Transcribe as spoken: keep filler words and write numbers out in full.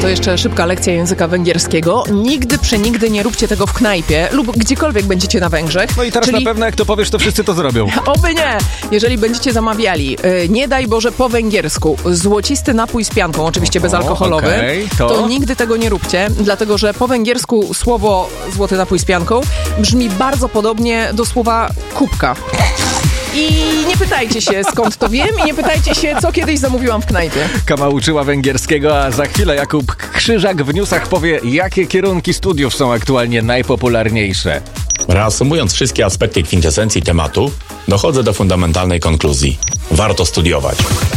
to jeszcze szybka lekcja języka węgierskiego. Nigdy, przenigdy nie róbcie tego w knajpie lub gdziekolwiek będziecie na Węgrzech. No i teraz Czyli... na pewno jak to powiesz, to wszyscy to zrobią. Oby nie! Jeżeli będziecie zamawiali, yy, nie daj Boże po węgiersku, złocisty napój z pianką, oczywiście Oho, bezalkoholowy, okay, to... to nigdy tego nie róbcie, dlatego że po węgiersku słowo złoty napój z pianką brzmi bardzo podobnie do słowa kubka. I nie pytajcie się, skąd to wiem i nie pytajcie się, co kiedyś zamówiłam w knajpie. Kama uczyła węgierskiego, a za chwilę Jakub Krzyżak w newsach powie, jakie kierunki studiów są aktualnie najpopularniejsze. Reasumując wszystkie aspekty kwintesencji tematu, dochodzę do fundamentalnej konkluzji. Warto studiować.